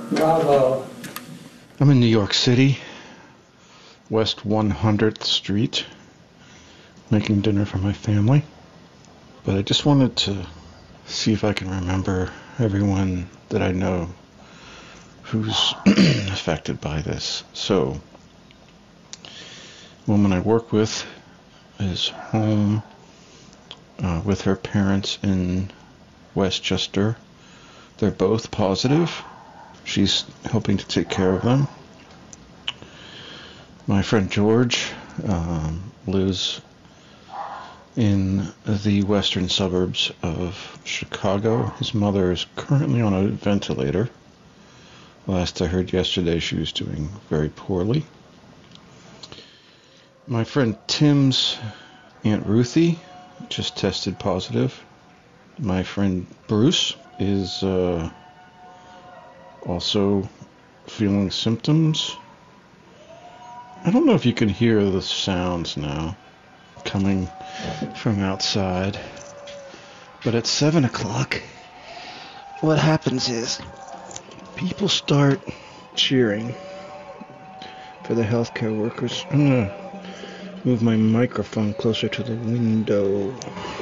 Bravo. I'm in New York City, West 100th Street, making dinner for my family. But I just wanted to see if I can remember everyone that I know who's affected by this. So, the woman I work with is home with her parents in Westchester. They're both positive. She's helping to take care of them. My friend George lives in the western suburbs of Chicago. His mother is currently on a ventilator. Last I heard yesterday, she was doing very poorly. My friend Tim's Aunt Ruthie just tested positive. My friend Bruce is also feeling symptoms. I don't know if you can hear the sounds now coming from outside, but at 7 o'clock, what happens is people start cheering for the healthcare workers. I'm gonna move my microphone closer to the window.